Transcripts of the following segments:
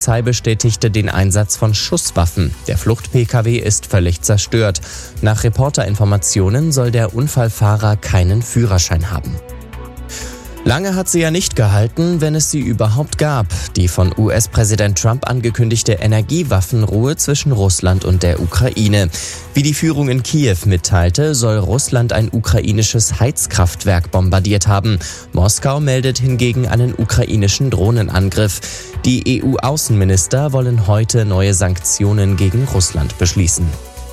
Die Polizei bestätigte den Einsatz von Schusswaffen. Der Flucht-Pkw ist völlig zerstört. Nach Reporterinformationen soll der Unfallfahrer keinen Führerschein haben. Lange hat sie ja nicht gehalten, wenn es sie überhaupt gab. Die von US-Präsident Trump angekündigte Energiewaffenruhe zwischen Russland und der Ukraine. Wie die Führung in Kiew mitteilte, soll Russland ein ukrainisches Heizkraftwerk bombardiert haben. Moskau meldet hingegen einen ukrainischen Drohnenangriff. Die EU-Außenminister wollen heute neue Sanktionen gegen Russland beschließen.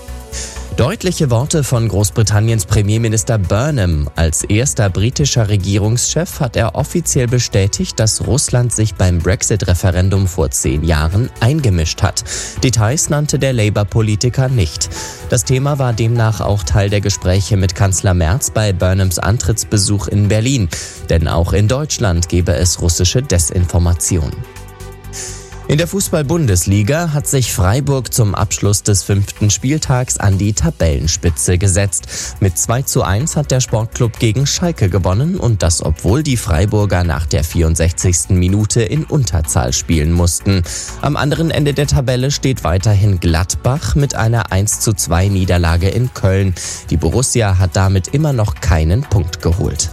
Deutliche Worte von Großbritanniens Premierminister Burnham. Als erster britischer Regierungschef hat er offiziell bestätigt, dass Russland sich beim Brexit-Referendum vor 10 Jahren eingemischt hat. Details nannte der Labour-Politiker nicht. Das Thema war demnach auch Teil der Gespräche mit Kanzler Merz bei Burnhams Antrittsbesuch in Berlin. Denn auch in Deutschland gebe es russische Desinformation. In der Fußball-Bundesliga hat sich Freiburg zum Abschluss des 5. Spieltags an die Tabellenspitze gesetzt. Mit 2:1 hat der Sportclub gegen Schalke gewonnen und das, obwohl die Freiburger nach der 64. Minute in Unterzahl spielen mussten. Am anderen Ende der Tabelle steht weiterhin Gladbach mit einer 1:2 Niederlage in Köln. Die Borussia hat damit immer noch keinen Punkt geholt.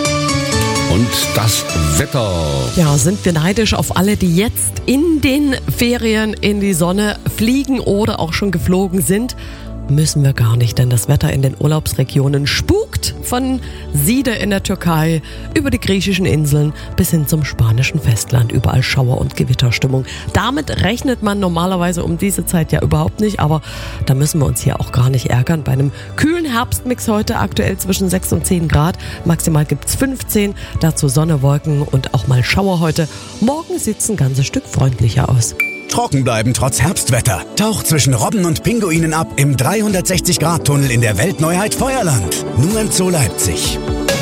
Und das Wetter. Ja, sind wir neidisch auf alle, die jetzt in den Ferien in die Sonne fliegen oder auch schon geflogen sind? Müssen wir gar nicht, denn das Wetter in den Urlaubsregionen spukt. Von Side in der Türkei über die griechischen Inseln bis hin zum spanischen Festland. Überall Schauer- und Gewitterstimmung. Damit rechnet man normalerweise um diese Zeit ja überhaupt nicht, aber da müssen wir uns hier auch gar nicht ärgern. Bei einem kühlen Herbstmix heute aktuell zwischen 6 und 10 Grad. Maximal gibt's 15, dazu Sonne, Wolken und auch mal Schauer heute. Morgen sieht's ein ganzes Stück freundlicher aus. Trocken bleiben trotz Herbstwetter. Taucht zwischen Robben und Pinguinen ab im 360-Grad-Tunnel in der Weltneuheit Feuerland. Nur im Zoo Leipzig.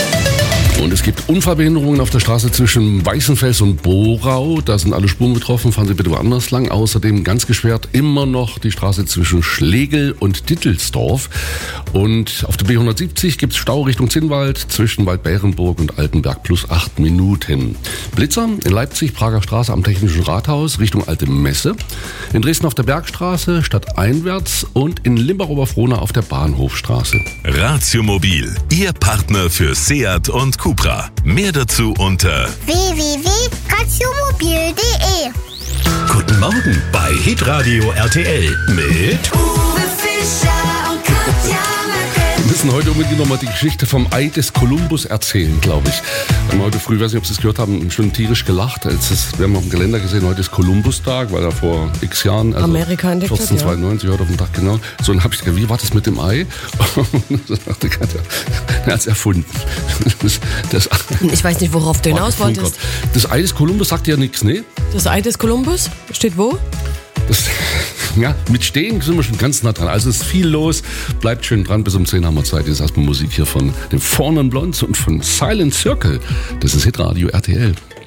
Und es gibt Unfallbehinderungen auf der Straße zwischen Weißenfels und Borau. Da sind alle Spuren betroffen. Fahren Sie bitte woanders lang. Außerdem ganz gesperrt immer noch die Straße zwischen Schlegel und Dittelsdorf. Und auf der B170 gibt es Stau Richtung Zinnwald zwischen Waldbärenburg und Altenberg plus 8 Minuten. Blitzer in Leipzig, Prager Straße am Technischen Rathaus Richtung Alte Messe. In Dresden auf der Bergstraße stadteinwärts und in Limbach-Oberfrohna auf der Bahnhofstraße. Ratiomobil, Ihr Partner für Seat und Cupra. Mehr dazu unter www.ratiomobil.de. Guten Morgen bei Hitradio RTL mit Uwe Fischer und Katja Wir müssen heute unbedingt nochmal die Geschichte vom Ei des Kolumbus erzählen, glaube ich. Wir haben heute früh, weiß nicht, ob Sie es gehört haben, schon tierisch gelacht. Wir haben auf dem Kalender gesehen, heute ist Kolumbus-Tag, weil er vor x Jahren, also Amerika entdeckt hat, 1492, heute auf dem Tag genau. So, dann habe ich gedacht, wie war das mit dem Ei? Und so dachte ich, er hat es erfunden. Ich weiß nicht, worauf du hinaus wolltest. Das Ei des Kolumbus sagt ja nichts, ne? Das Ei des Kolumbus steht wo? Ja, mit Stehen sind wir schon ganz nah dran. Also es ist viel los. Bleibt schön dran. Bis um 10 haben wir Zeit. Jetzt erstmal Musik hier von den Four Non Blondes und von Silent Circle. Das ist Hitradio RTL.